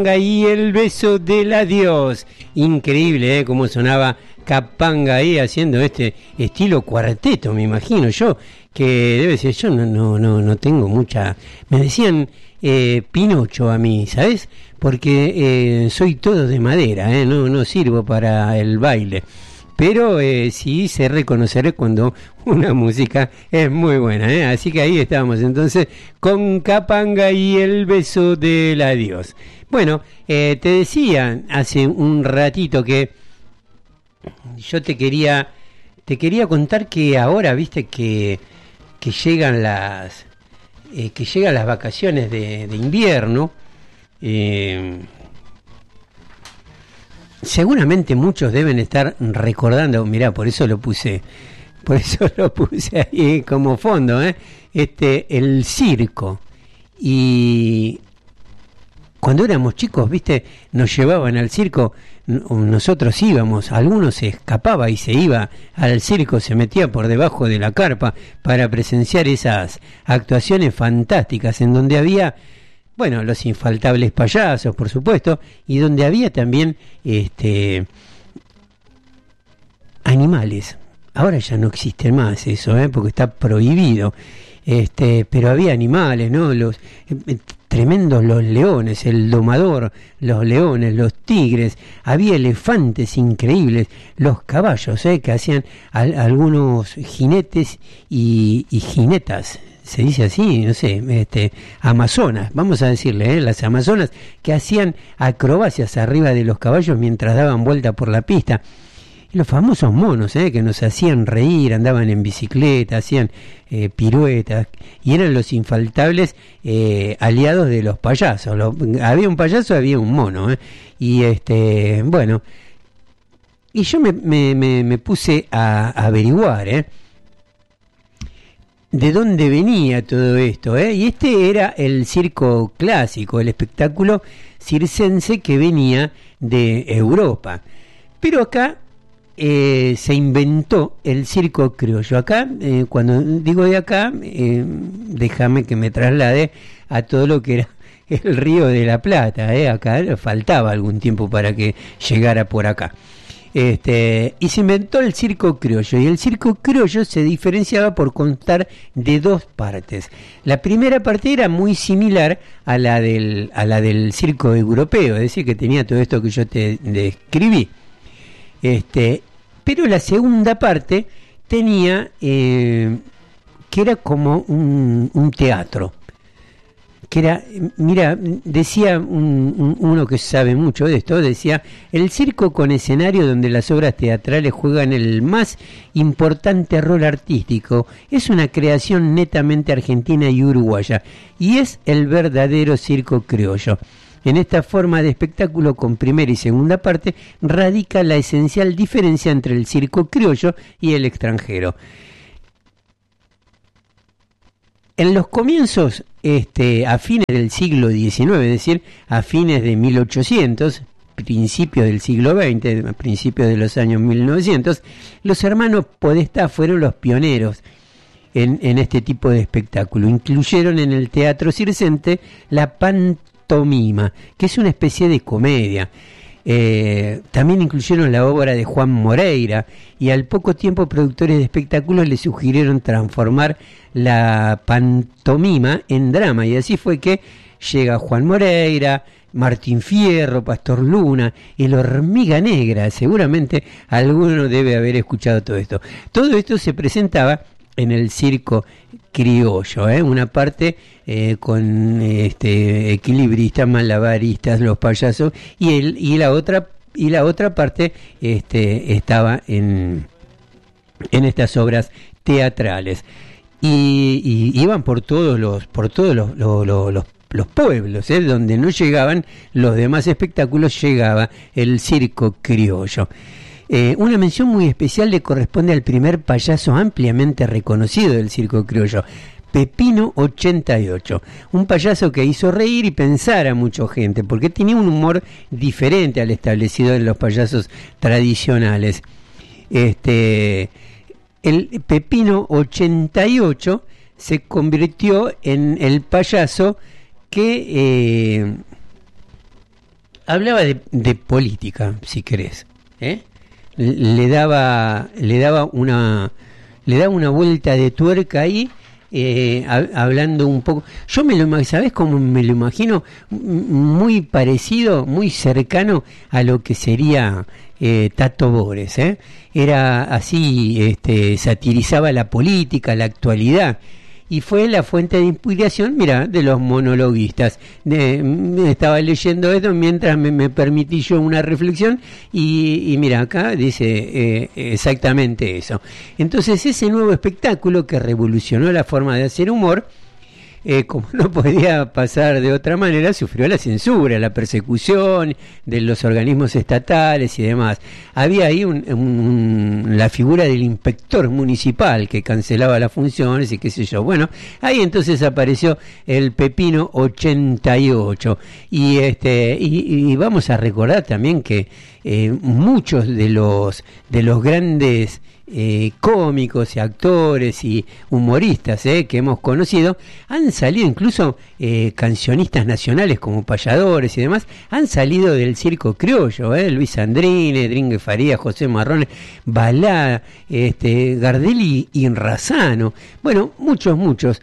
Y el beso del adiós. Increíble, cómo sonaba Capanga ahí haciendo este estilo cuarteto, me imagino yo, que debe ser. Yo no tengo mucha. Me decían Pinocho a mí, ¿sabes? Porque soy todo de madera, no sirvo para el baile. Pero sí sé reconocer cuando una música es muy buena, así que ahí estábamos entonces con Capanga y el beso del adiós. Bueno, te decía hace un ratito que yo te quería contar que ahora, viste, que llegan las vacaciones de invierno. Seguramente muchos deben estar recordando, mirá, por eso lo puse ahí como fondo, el circo. Y cuando éramos chicos, viste, nos llevaban al circo, nosotros íbamos, algunos se escapaba y se iba al circo, se metía por debajo de la carpa para presenciar esas actuaciones fantásticas en donde había, bueno, los infaltables payasos, por supuesto, y donde había también animales. Ahora ya no existe más eso, porque está prohibido. Pero había animales, ¿no? Los tremendos, los leones, el domador, los leones, los tigres, había elefantes increíbles, los caballos, que hacían algunos jinetes y jinetas. Se dice así, no sé, amazonas, vamos a decirle, las amazonas que hacían acrobacias arriba de los caballos mientras daban vuelta por la pista. Y los famosos monos, que nos hacían reír, andaban en bicicleta, hacían piruetas, y eran los infaltables aliados de los payasos. Había un payaso, había un mono, y bueno, y yo me puse a averiguar, de dónde venía todo esto, y este era el circo clásico, el espectáculo circense que venía de Europa. Pero acá se inventó el circo criollo. Acá, cuando digo de acá, déjame que me traslade a todo lo que era el Río de la Plata. Acá faltaba algún tiempo para que llegara por acá. Y se inventó el circo criollo, y el circo criollo se diferenciaba por constar de dos partes. La primera parte era muy similar a la del circo europeo, es decir, que tenía todo esto que yo te describí. Pero la segunda parte tenía que era como un teatro, que era, mira, decía uno que sabe mucho de esto, decía: el circo con escenario donde las obras teatrales juegan el más importante rol artístico es una creación netamente argentina y uruguaya, y es el verdadero circo criollo. En esta forma de espectáculo con primera y segunda parte radica la esencial diferencia entre el circo criollo y el extranjero. En los comienzos, a fines del siglo XIX, es decir, a fines de 1800, principios del siglo XX, principios de los años 1900, los hermanos Podestá fueron los pioneros en este tipo de espectáculo. Incluyeron en el teatro circense la pantomima, que es una especie de comedia. También incluyeron la obra de Juan Moreira, y al poco tiempo productores de espectáculos le sugirieron transformar la pantomima en drama, y así fue que llega Juan Moreira, Martín Fierro, Pastor Luna, el Hormiga Negra. Seguramente alguno debe haber escuchado todo esto. Todo esto se presentaba en el circo criollo, una parte con equilibristas, malabaristas, los payasos, y la otra parte estaba en estas obras teatrales, y iban por todos los pueblos, donde no llegaban los demás espectáculos, llegaba el circo criollo. Una mención muy especial le corresponde al primer payaso ampliamente reconocido del circo criollo, Pepino 88, un payaso que hizo reír y pensar a mucha gente, porque tenía un humor diferente al establecido en los payasos tradicionales. El Pepino 88 se convirtió en el payaso que hablaba de política, si querés, ¿eh? Le daba una vuelta de tuerca ahí, hablando un poco. Yo ¿sabés cómo me lo imagino? Muy parecido, muy cercano a lo que sería Tato Bores, ¿eh? Era así, satirizaba la política, la actualidad. Y fue la fuente de inspiración, mira, de los monologuistas. Estaba leyendo esto mientras me permití yo una reflexión y mira, acá dice exactamente eso. Entonces ese nuevo espectáculo que revolucionó la forma de hacer humor, como no podía pasar de otra manera, sufrió la censura, la persecución de los organismos estatales y demás. Había ahí la figura del inspector municipal que cancelaba las funciones y qué sé yo. Bueno, ahí entonces apareció el Pepino 88 y vamos a recordar también que muchos de los grandes cómicos y actores y humoristas que hemos conocido han salido, incluso cancionistas nacionales como payadores y demás, han salido del circo criollo, Luis Andrine, Dringue Faría, José Marrone, Balá, Gardel y Razano, bueno, muchos,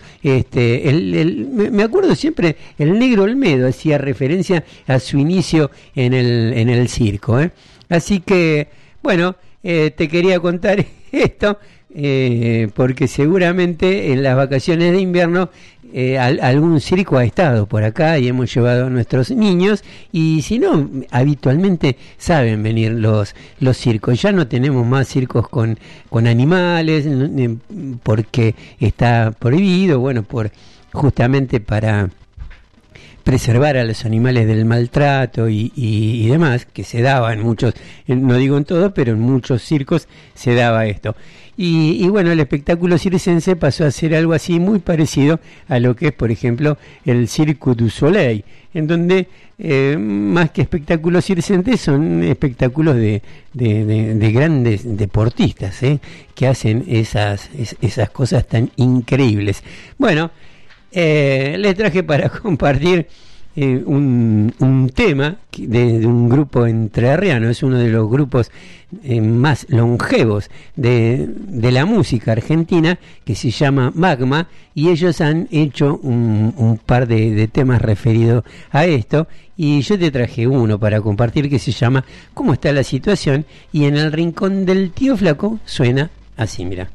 me acuerdo siempre, el Negro Olmedo hacía referencia a su inicio en el circo, así que, bueno, te quería contar esto, porque seguramente en las vacaciones de invierno algún circo ha estado por acá y hemos llevado a nuestros niños, y si no, habitualmente saben venir los circos. Ya no tenemos más circos con animales, porque está prohibido, bueno, justamente para preservar a los animales del maltrato y demás, que se daba en muchos, no digo en todos, pero en muchos circos se daba esto. Y bueno, el espectáculo circense pasó a ser algo así muy parecido a lo que es, por ejemplo, el Cirque du Soleil, en donde más que espectáculos circenses son espectáculos de grandes deportistas, que hacen esas cosas tan increíbles. Bueno, les traje para compartir un tema de un grupo entrerriano. Es uno de los grupos más longevos de la música argentina, que se llama Magma, y ellos han hecho un par de temas referidos a esto, y yo te traje uno para compartir que se llama ¿Cómo está la situación? Y en el rincón del tío Flaco suena así, mira.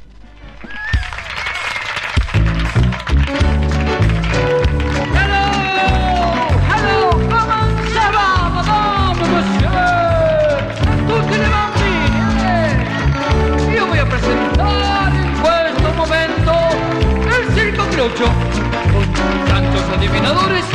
Con tantos adivinadores